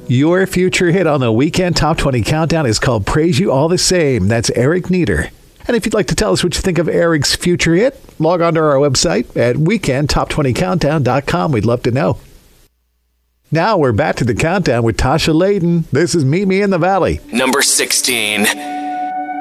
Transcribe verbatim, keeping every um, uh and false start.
Your future hit on the Weekend Top twenty Countdown is called Praise You All the Same. That's Eric Nieder. And if you'd like to tell us what you think of Eric's future hit, log on to our website at weekend top twenty countdown dot com. We'd love to know. Now we're back to the countdown with Tasha Layden. This is Meet Me in the Valley. Number sixteen.